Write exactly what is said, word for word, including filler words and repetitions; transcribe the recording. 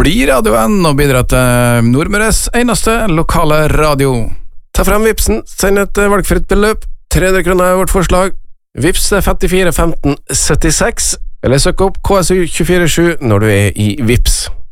bli radioen og bidra til Nordmøres eneste lokale radio. Ta frem vipsen, send et valgfritt beløp. tre hundre kroner er vårt forslag. Vips er femtifire femten syttiseks, eller søk opp K S U to fire sju når du er i Vips.